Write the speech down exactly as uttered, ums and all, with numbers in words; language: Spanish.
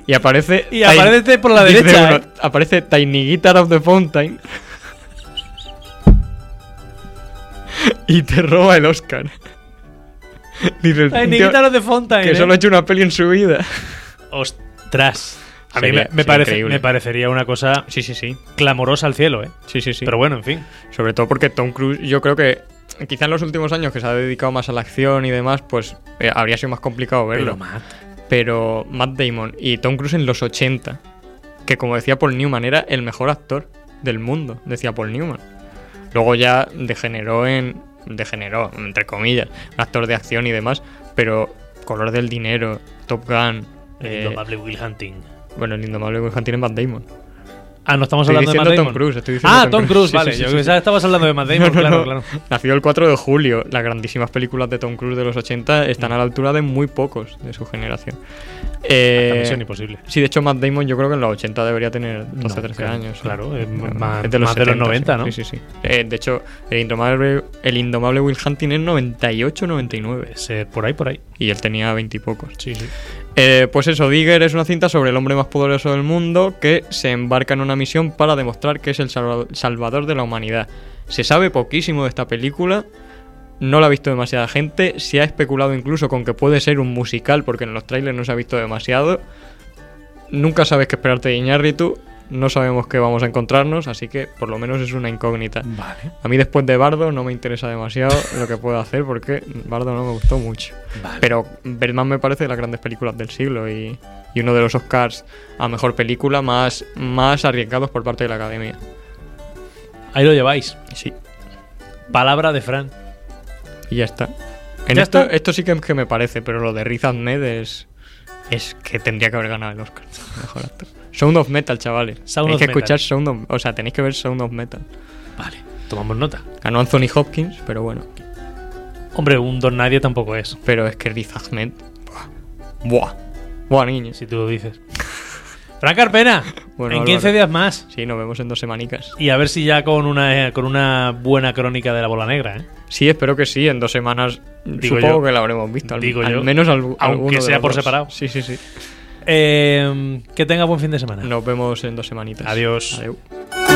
Y aparece... Y aparece por la dice derecha, uno, ¿eh? Aparece Tiny Guitar of the Fountain. Y te roba el Oscar. Dice el Tiny tío Guitar of the Fountain, que ¿eh? solo ha hecho una peli en su vida. Ostras. A mí Sería- me, me, sería parece, increíble. me parecería una cosa Sí, sí, sí. clamorosa al cielo, ¿eh? Sí, sí, sí. Pero bueno, en fin. Sobre todo porque Tom Cruise, yo creo que quizá en los últimos años que se ha dedicado más a la acción y demás, pues eh, habría sido más complicado verlo. Pero, Matt, Pero Matt Damon y Tom Cruise en los ochenta, que como decía Paul Newman, era el mejor actor del mundo, decía Paul Newman. Luego ya degeneró en... Degeneró, entre comillas, un actor de acción y demás, pero Color del Dinero, Top Gun... el eh, indomable Will Hunting. bueno, el indomable Will Hunting es Matt Damon. Ah, no estamos Estoy hablando de Matt diciendo Damon. Tom Cruise, estoy diciendo Ah, Tom Cruise, Sí, vale. sí, sí, Yo sí, pensaba que estabas hablando de Matt Damon, No, no, claro, no. claro. Nació el cuatro de julio. Las grandísimas películas de Tom Cruise de los ochenta están a la altura de muy pocos de su generación. Eh, Hasta Misión Imposible. sí, de hecho Matt Damon yo creo que en los ochenta debería tener doce, No, trece claro, años. claro, ¿sí? es Bueno, más- es de los, más de los setenta, noventa, sí, ¿no? Sí, sí, sí. Eh, de hecho, el indomable, el indomable Will Hunting es noventa y ocho, noventa y nueve. Ese, por ahí, por ahí. Y él tenía veinte y pocos. Sí, sí. Eh, pues eso, Digger es una cinta sobre el hombre más poderoso del mundo que se embarca en una misión para demostrar que es el salva- salvador de la humanidad. Se sabe poquísimo de esta película, no la ha visto demasiada gente, se ha especulado incluso con que puede ser un musical porque en los trailers no se ha visto demasiado. Nunca sabes qué esperarte de Iñárritu, no sabemos qué vamos a encontrarnos, así que por lo menos es una incógnita. Vale. A mí después de Bardo no me interesa demasiado lo que puedo hacer porque Bardo no me gustó mucho. Vale. Pero Birdman me parece de las grandes películas del siglo y, y uno de los Oscars a mejor película más, más arriesgados por parte de la Academia. Ahí lo lleváis. Sí, Palabra de Fran. y ya está. En ¿Ya esto, está? esto sí que, que me parece, pero lo de Riz Ahmed es, es que tendría que haber ganado el Oscar. Mejor actor. Sound of Metal, chavales. Sound tenéis of que Metal. escuchar Sound of... O sea, tenéis que ver Sound of Metal. Vale. Tomamos nota. Ganó Anthony Hopkins, pero bueno. Hombre, un don nadie tampoco es, Pero es que Riz Ahmed... Buah. Buah. Buah, niño. si tú lo dices. Fran Carpena, Bueno, en Álvaro. quince días más. Sí, nos vemos en dos semanicas. Y a ver si ya con una, eh, con una buena crónica de la bola negra, ¿eh? Sí, espero que sí. En dos semanas Digo supongo yo. que la habremos visto. Al, Digo al yo. menos al, Aunque alguno de sea los por dos. separado. Sí, sí, sí. Eh, que tenga buen fin de semana. Nos vemos en dos semanitas. Adiós. Adeu.